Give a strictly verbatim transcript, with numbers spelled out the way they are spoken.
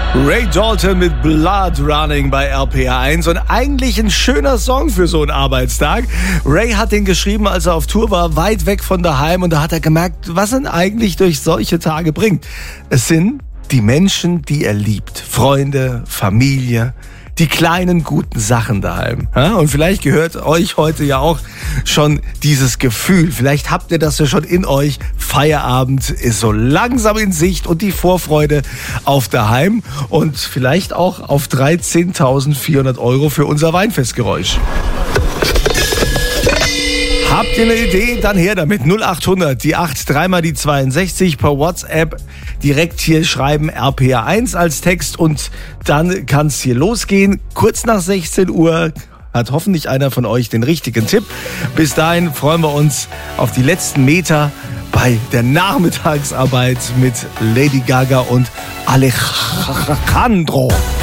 Ray Dalton mit Blood Running bei R P R eins und eigentlich ein schöner Song für so einen Arbeitstag. Ray hat den geschrieben, als er auf Tour war, weit weg von daheim, und da hat er gemerkt, was ihn eigentlich durch solche Tage bringt. Es sind die Menschen, die er liebt. Freunde, Familie, die kleinen guten Sachen daheim. Und vielleicht gehört euch heute ja auch schon dieses Gefühl. Vielleicht habt ihr das ja schon in euch. Feierabend ist so langsam in Sicht und die Vorfreude auf daheim und vielleicht auch auf dreizehntausendvierhundert Euro für unser Weinfestgeräusch. Habt ihr eine Idee? Dann her damit. null achthundert, die acht, dreimal die zweiundsechzig, per WhatsApp direkt hier schreiben R P R eins als Text und dann kann es hier losgehen. Kurz nach sechzehn Uhr hat hoffentlich einer von euch den richtigen Tipp. Bis dahin freuen wir uns auf die letzten Meter bei der Nachmittagsarbeit mit Lady Gaga und Alejandro.